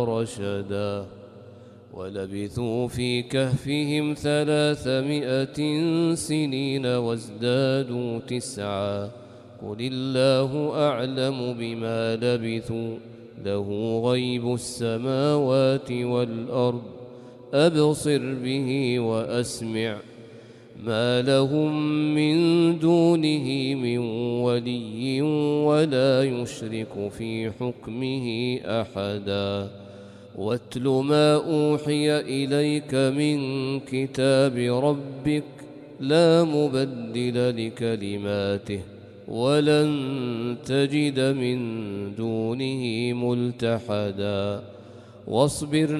رشدا ولبثوا في كهفهم 300 سنين وازدادوا 9 قل الله أعلم بما لبثوا له غيب السماوات والأرض أبصر به وأسمع ما لهم من دونه من ولي ولا يشرك في حكمه أحدا واتل ما أوحي إليك من كتاب ربك لا مبدل لكلماته ولن تجد من دونه ملتحدا واصبر